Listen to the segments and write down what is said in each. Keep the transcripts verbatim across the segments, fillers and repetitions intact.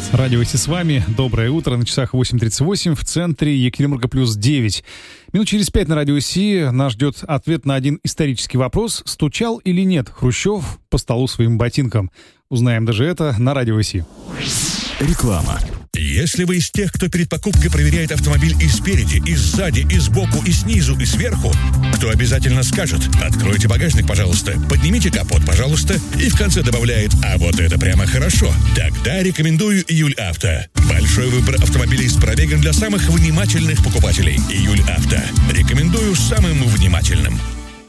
Радио Си с вами. Доброе утро. На часах восемь тридцать восемь. В центре Екатеринбурга плюс девять. Минут через пять на Радио Си нас ждет ответ на один исторический вопрос. Стучал или нет Хрущев по столу своим ботинком? Узнаем даже это на Радио Си. Реклама. Если вы из тех, кто перед покупкой проверяет автомобиль и спереди, и сзади, и сбоку, и снизу, и сверху, кто обязательно скажет: «Откройте багажник, пожалуйста, поднимите капот, пожалуйста», и в конце добавляет: «А вот это прямо хорошо», тогда рекомендую Июль Авто. Большой выбор автомобилей с пробегом для самых внимательных покупателей. Июль Авто. Рекомендую самым внимательным.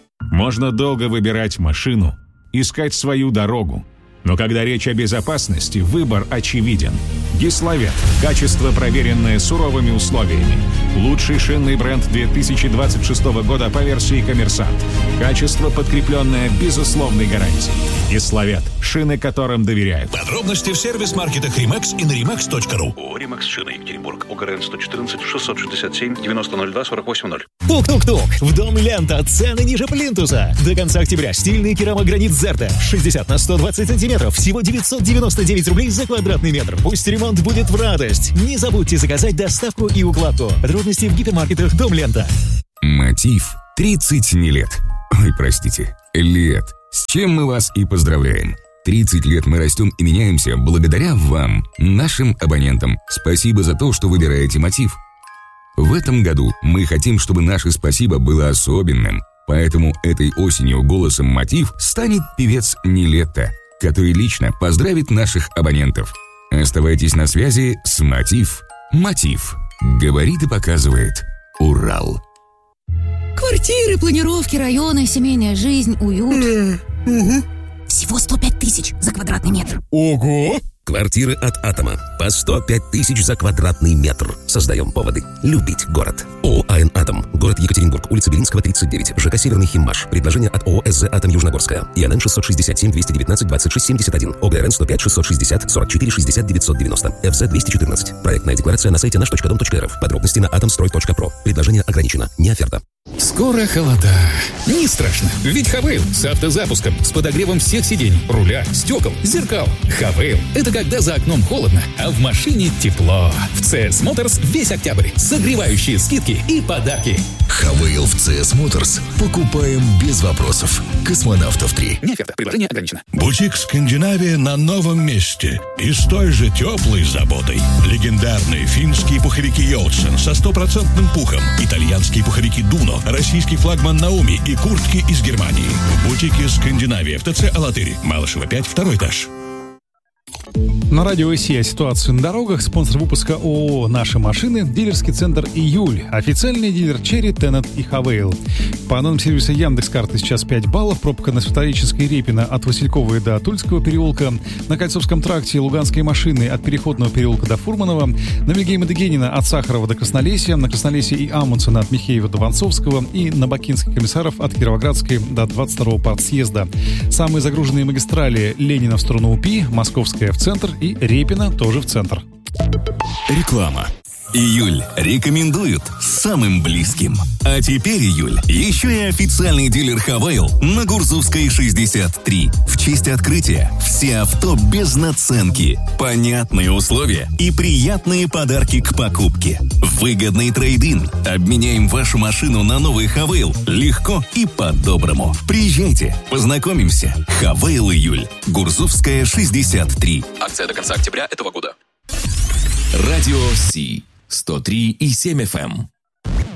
Можно долго выбирать машину, искать свою дорогу. Но когда речь о безопасности, выбор очевиден. Гиславет. Качество, проверенное суровыми условиями. Лучший шинный бренд две тысячи двадцать шестого года по версии «Коммерсант». Качество, подкрепленное безусловной гарантией. Гиславет. Шины, которым доверяют. Подробности в сервис-маркетах Римакс и на римакс точка ру. О, Римакс Шины, Екатеринбург. ОГРН сто четырнадцать шестьсот шестьдесят семь девяносто ноль два сорок восемь ноль. Тук-тук-тук. В дом Лента. Цены ниже плинтуса. До конца октября стильный керамогранит Зерта. шестьдесят на сто двадцать сантиметров. Всего девятьсот девяносто девять рублей за квадратный метр. Пусть ремонт будет в радость. Не забудьте заказать доставку и укладку. Подробности в гипермаркетах Дом Лента. Мотив тридцать не лет. Ой, простите, лет. С чем мы вас и поздравляем. тридцать лет мы растем и меняемся благодаря вам, нашим абонентам. Спасибо за то, что выбираете Мотив. В этом году мы хотим, чтобы наше спасибо было особенным. Поэтому этой осенью голосом Мотив станет певец Нилетто, который лично поздравит наших абонентов. Оставайтесь на связи с Мотив. Мотив. Говорит и показывает Урал. Квартиры, планировки, районы, семейная жизнь, уют. Угу. Всего сто пять тысяч за квадратный метр. Ого! Квартиры от Атома. По сто пять тысяч за квадратный метр. Создаем поводы любить город. ООО «АН Атом». Город Екатеринбург. Улица Белинского, тридцать девять. ЖК «Северный Химмаш». Предложение от ООО «СЗ Атом Южногорская». ИНН шестьсот шестьдесят семь двести девятнадцать двадцать шесть семьдесят один. ОГРН сто пять шестьсот шестьдесят сорок четыре шестьдесят девятьсот девяносто. ФЗ двести четырнадцать. Проектная декларация на сайте наш точка дом точка эр эф. Подробности на атомстрой точка про. Предложение ограничено. Не оферта. Скоро холода. Не страшно, ведь Хавейл с автозапуском, с подогревом всех сидений, руля, стекол, зеркал. Хавейл — это когда за окном холодно, а в машине тепло. В си эс Motors весь октябрь. Согревающие скидки и подарки. Хавейл в си эс Motors. Покупаем без вопросов. Космонавтов три. Не оферта, предложение ограничено. Бутик «Скандинавия» на новом месте и с той же теплой заботой. Легендарные финские пуховики «Йоутсен» со стопроцентным пухом, итальянские пуховики «Дуно», российский флагман «Науми» и куртки из Германии. В бутике «Скандинавия» в ТЦ «Алатырь». Малышева пять, второй этаж. На Радио Си о ситуации на дорогах. Спонсор выпуска ООО «Наши машины», дилерский центр «Июль», официальный дилер «Черри», «Теннет» и «Хавейл». По данным сервиса Яндекс.Карты сейчас пять баллов. Пробка на Святореченской и Репина от Васильковой до Тульского переулка. На Кольцовском тракте Луганские машины от Переходного переулка до Фурманова. На Вильгельма Дегенина от Сахарова до Краснолесья. На Краснолесье и Амундсена от Михеева до Вонцовского. И на Бакинских комиссаров от Кировоградской до двадцать второго партсъезда. Самые загруженные магистрали: Ленина в сторону УПИ, Московская в центр и Репина тоже в центр. Реклама. Июль рекомендуют самым близким. А теперь Июль еще и официальный дилер Хавейл на Гурзувской шестьдесят три. В честь открытия все авто без наценки, понятные условия и приятные подарки к покупке. Выгодный трейд-ин. Обменяем вашу машину на новый Хавейл легко и по-доброму. Приезжайте, познакомимся. Хавейл Июль. Гурзувская шестьдесят три. Акция до конца октября этого года. Радио Си. сто три и семь эф эм.